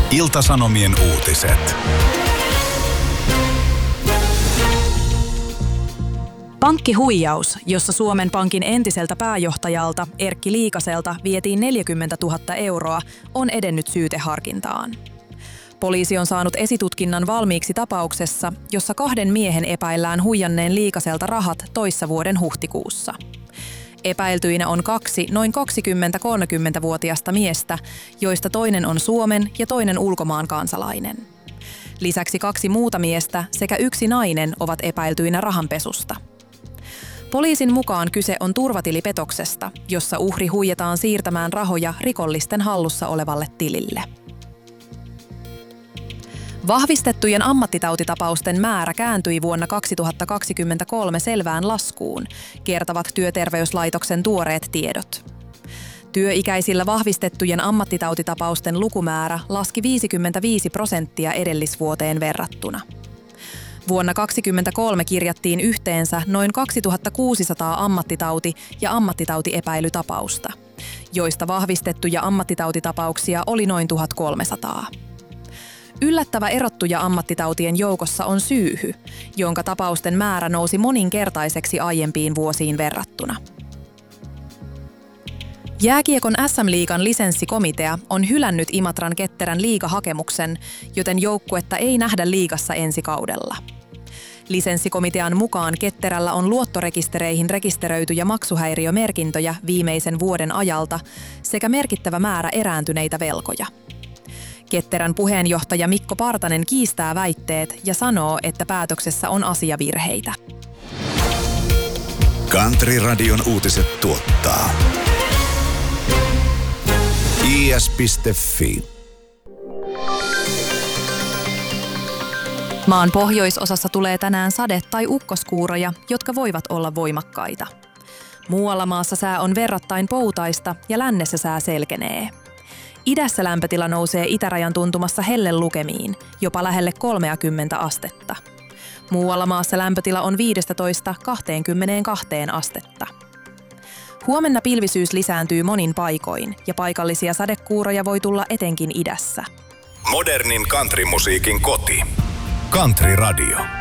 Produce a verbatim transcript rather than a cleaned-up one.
Ilta-Sanomien uutiset. Pankkihuijaus, jossa Suomen Pankin entiseltä pääjohtajalta Erkki Liikaselta vietiin neljäkymmentätuhatta euroa, on edennyt syyteharkintaan. Poliisi on saanut esitutkinnan valmiiksi tapauksessa, jossa kahden miehen epäillään huijanneen Liikaselta rahat toissa vuoden huhtikuussa. Epäiltyinä on kaksi noin kaksikymmentä-kolmekymmentävuotiasta miestä, joista toinen on Suomen ja toinen ulkomaan kansalainen. Lisäksi kaksi muuta miestä sekä yksi nainen ovat epäiltyinä rahanpesusta. Poliisin mukaan kyse on turvatilipetoksesta, jossa uhri huijataan siirtämään rahoja rikollisten hallussa olevalle tilille. Vahvistettujen ammattitautitapausten määrä kääntyi vuonna kaksituhattakaksikymmentäkolme selvään laskuun, kertovat Työterveyslaitoksen tuoreet tiedot. Työikäisillä vahvistettujen ammattitautitapausten lukumäärä laski viisikymmentäviisi prosenttia edellisvuoteen verrattuna. Vuonna kaksituhattakaksikymmentäkolme kirjattiin yhteensä noin kaksituhattakuusisataa ammattitauti- ja ammattitautiepäilytapausta, joista vahvistettuja ammattitautitapauksia oli noin tuhatkolmesataa. Yllättävä erottuja ammattitautien joukossa on syyhy, jonka tapausten määrä nousi moninkertaiseksi aiempiin vuosiin verrattuna. Jääkiekon äs äm-liigan lisenssikomitea on hylännyt Imatran Ketterän liigahakemuksen, joten joukkuetta ei nähdä liigassa ensi kaudella. Lisenssikomitean mukaan Ketterällä on luottorekistereihin rekisteröityjä maksuhäiriömerkintöjä viimeisen vuoden ajalta sekä merkittävä määrä erääntyneitä velkoja. Ketterän puheenjohtaja Mikko Partanen kiistää väitteet ja sanoo, että päätöksessä on asiavirheitä. Country-radion uutiset tuottaa i s piste f i. Maan pohjoisosassa tulee tänään sade- tai ukkoskuuroja, jotka voivat olla voimakkaita. Muualla maassa sää on verrattain poutaista ja lännessä sää selkenee. Idässä lämpötila nousee itärajan tuntumassa hellelukemiin, jopa lähelle kolmekymmentä astetta. Muualla maassa lämpötila on viisitoista kaksikymmentäkaksi astetta. Huomenna pilvisyys lisääntyy monin paikoin ja paikallisia sadekuuroja voi tulla etenkin idässä. Modernin countrymusiikin koti. Country Radio.